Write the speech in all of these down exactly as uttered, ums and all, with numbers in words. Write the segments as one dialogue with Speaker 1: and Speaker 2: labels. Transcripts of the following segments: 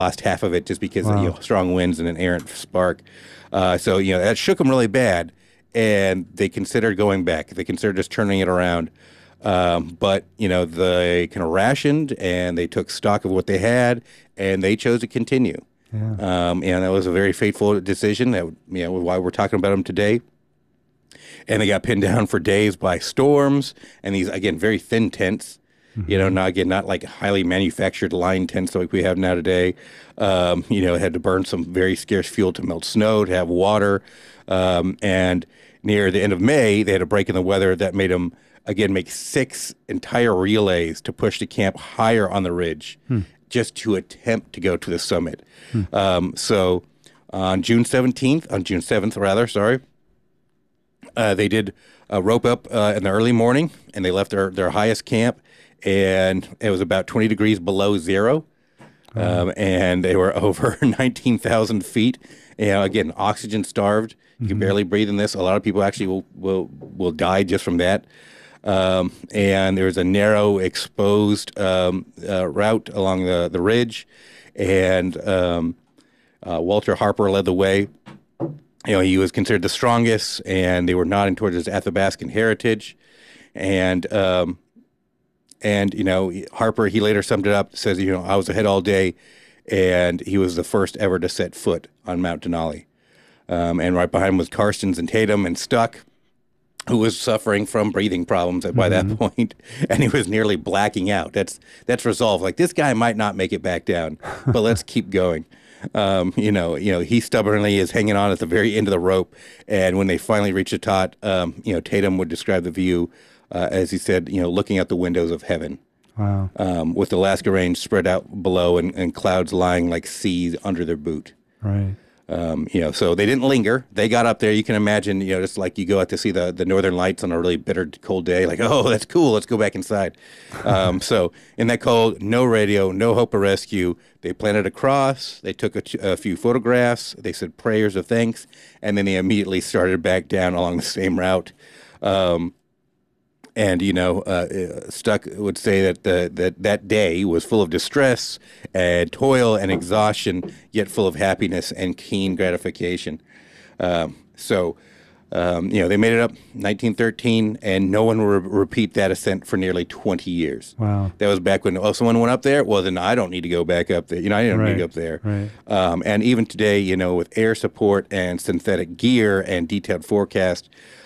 Speaker 1: lost half of it just because
Speaker 2: Wow.
Speaker 1: of, you know, strong winds and an errant spark. Uh, so, you know, that shook them really bad, and they considered going back. They considered just turning it around. Um, but, you know, they kind of rationed, and they took stock of what they had, and they chose to continue.
Speaker 2: Yeah.
Speaker 1: Um, and that was a very fateful decision. That, you know, why we're talking about them today. And they got pinned down for days by storms and these, again, very thin tents. Mm-hmm. You know, not again, not like highly manufactured line tents like we have now today. Um, you know, had to burn some very scarce fuel to melt snow, to have water. Um, and near the end of May, they had a break in the weather that made them, again, make six entire relays to push the camp higher on the ridge, hmm. just to attempt to go to the summit. Hmm. Um, so on June seventeenth, on June seventh, rather, sorry, uh, they did a rope up uh, in the early morning, and they left their, their highest camp, and it was about twenty degrees below zero. Um, um, and they were over nineteen thousand feet. You know, again, oxygen starved. You can mm-hmm. barely breathe in this. A lot of people actually will, will, will die just from that. Um, and there was a narrow, exposed um, uh, route along the, the ridge, and um, uh, Walter Harper led the way. You know, he was considered the strongest, and they were nodding towards his Athabascan heritage. And, um, and you know, Harper, he later summed it up, says, you know, I was ahead all day, and he was the first ever to set foot on Mount Denali. Um, and right behind him was Karstens and Tatum and Stuck, who was suffering from breathing problems by mm-hmm. that point, and he was nearly blacking out. That's that's resolve. Like, this guy might not make it back down, but let's keep going. Um, you know, you know, he stubbornly is hanging on at the very end of the rope, and when they finally reach the top, um, you know, Tatum would describe the view uh, as he said, you know, looking out the windows of heaven.
Speaker 2: Wow.
Speaker 1: Um, with the Alaska Range spread out below and, and clouds lying like seas under their boot.
Speaker 2: Right.
Speaker 1: Um, you know, so they didn't linger. They got up there. You can imagine, you know, just like you go out to see the, the Northern Lights on a really bitter, cold day. Like, oh, that's cool. Let's go back inside. Um, so in that cold, no radio, no hope of rescue. They planted a cross. They took a, a few photographs. They said prayers of thanks, and then they immediately started back down along the same route. Um, And, you know, uh, Stuck would say that the, that that day was full of distress and toil and exhaustion, yet full of happiness and keen gratification. Um, so, um, you know, they made it up nineteen thirteen, and no one will re- repeat that ascent for nearly twenty years.
Speaker 2: Wow.
Speaker 1: That was back when, oh, someone went up there? Well, then I don't need to go back up there. You know, I don't
Speaker 2: right.
Speaker 1: need to go up there.
Speaker 2: Right.
Speaker 1: Um, and even today, you know, with air support and synthetic gear and detailed forecast,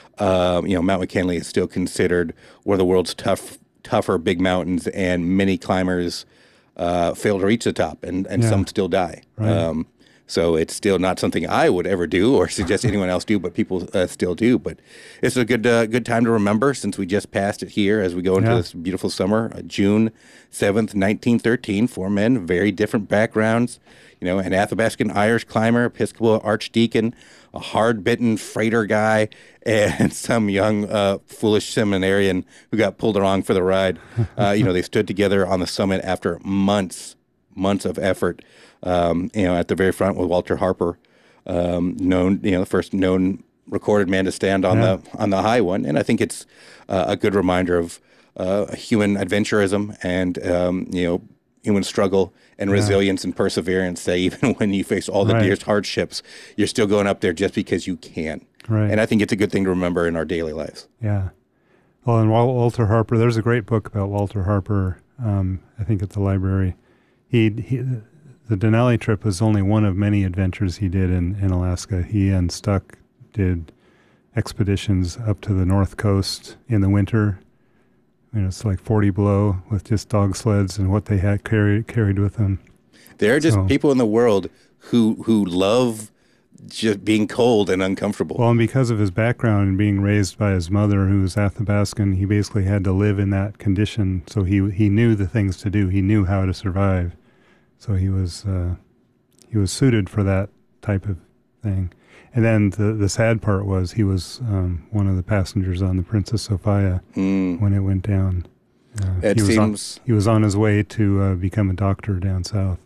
Speaker 1: Um, you know, Mount McKinley is still considered one of the world's tough, tougher big mountains, and many climbers uh, fail to reach the top, and, and
Speaker 2: yeah.
Speaker 1: some still die.
Speaker 2: Right.
Speaker 1: Um, so it's still not something I would ever do or suggest anyone else do, but people uh, still do. But it's a good uh, good time to remember, since we just passed it here as we go into
Speaker 2: yeah.
Speaker 1: this beautiful summer, uh, June seventh, nineteen thirteen. Four men, very different backgrounds. You know, an Athabascan Irish climber, Episcopal archdeacon, a hard-bitten freighter guy, and some young, uh, foolish seminarian who got pulled along for the ride. Uh, you know, they stood together on the summit after months, months of effort. Um, you know, at the very front with Walter Harper, um, known, you know, the first known recorded man to stand on
Speaker 2: yeah.
Speaker 1: the on the high one. And I think it's uh, a good reminder of uh, human adventurism and um, you know, human struggle and
Speaker 2: yeah.
Speaker 1: resilience and perseverance. That even when you face all the
Speaker 2: right.
Speaker 1: dearest hardships, you're still going up there just because you can.
Speaker 2: Right.
Speaker 1: And I think it's a good thing to remember in our daily lives.
Speaker 2: Yeah. Well, and Walter Harper, there's a great book about Walter Harper, um, I think at the library. He, he the Denali trip was only one of many adventures he did in, in Alaska. He and Stuck did expeditions up to the North Coast in the winter. You know, it's like forty below with just dog sleds and what they had carried carried with them.
Speaker 1: There are just
Speaker 2: so,
Speaker 1: people in the world who who love just being cold and uncomfortable.
Speaker 2: Well, and because of his background and being raised by his mother, who was Athabascan, he basically had to live in that condition. So he he knew the things to do. He knew how to survive. So he was uh, he was suited for that type of thing. And then the the sad part was he was um, one of the passengers on the Princess Sophia mm. when it went down. Uh,
Speaker 1: it
Speaker 2: he was
Speaker 1: seems
Speaker 2: on, he was on his way to uh, become a doctor down south.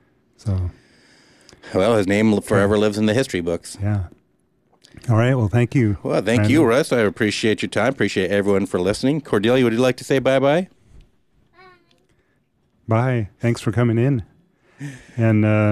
Speaker 2: So,
Speaker 1: well, his name forever lives in the history books.
Speaker 2: Yeah. All right. Well, thank you.
Speaker 1: Well, thank
Speaker 2: Brandon.
Speaker 1: you, Russ. I appreciate your time. Appreciate everyone for listening. Cordelia, would you like to say bye-bye?
Speaker 2: Bye. Thanks for coming in. And uh,